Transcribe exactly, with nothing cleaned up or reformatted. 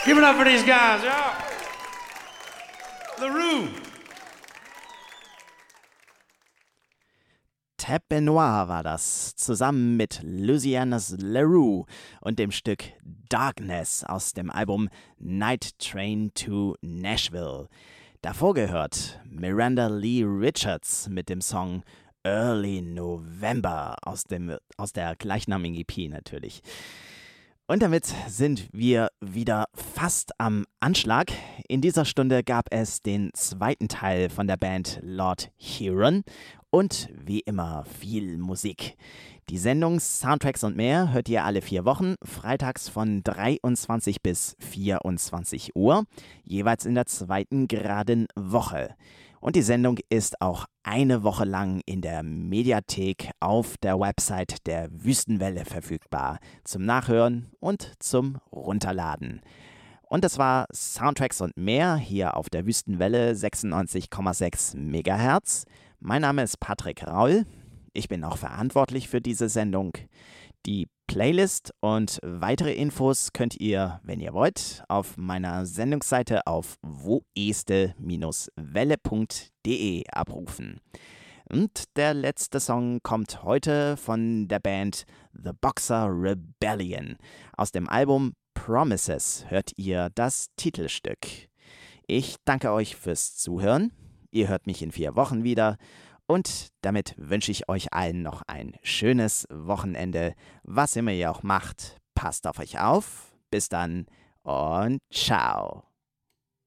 Give it up for these guys, yeah. LaRue. Tap Benoit war das, zusammen mit Louisianas LaRue und dem Stück Darkness aus dem Album Night Train to Nashville. Davor gehört Miranda Lee Richards mit dem Song Early November aus, dem, aus der gleichnamigen E P natürlich. Und damit sind wir wieder fast am Anschlag. In dieser Stunde gab es den zweiten Teil von der Band Lord Huron und wie immer viel Musik. Die Sendung Soundtracks und mehr hört ihr alle vier Wochen, freitags von dreiundzwanzig bis vierundzwanzig Uhr, jeweils in der zweiten geraden Woche. Und die Sendung ist auch eine Woche lang in der Mediathek auf der Website der Wüstenwelle verfügbar, zum Nachhören und zum Runterladen. Und das war Soundtracks und mehr hier auf der Wüstenwelle sechsundneunzig Komma sechs Megahertz. Mein Name ist Patrick Raul. Ich bin auch verantwortlich für diese Sendung. Die Playlist und weitere Infos könnt ihr, wenn ihr wollt, auf meiner Sendungsseite auf woeste Welle punkt de abrufen. Und der letzte Song kommt heute von der Band The Boxer Rebellion. Aus dem Album Promises hört ihr das Titelstück. Ich danke euch fürs Zuhören. Ihr hört mich in vier Wochen wieder. Und damit wünsche ich euch allen noch ein schönes Wochenende. Was immer ihr auch macht, passt auf euch auf. Bis dann und ciao.